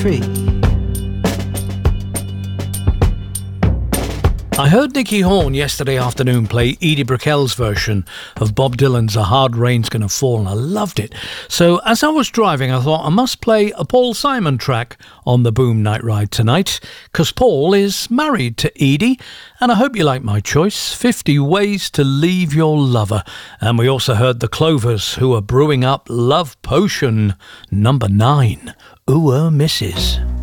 3. I heard Nicky Horn yesterday afternoon play Edie Brickell's version of Bob Dylan's A Hard Rain's Gonna Fall, and I loved it. So as I was driving, I thought I must play a Paul Simon track on the Boom Night Ride tonight, because Paul is married to Edie, and I hope you like my choice, 50 Ways to Leave Your Lover. And we also heard the Clovers, who are brewing up Love Potion number 9, Ooh, Misses.